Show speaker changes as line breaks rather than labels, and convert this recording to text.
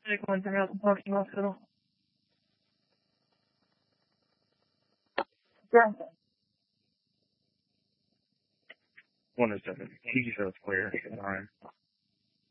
Medical Center Health Parking Hospital. Yeah.
107. He's clear. All right.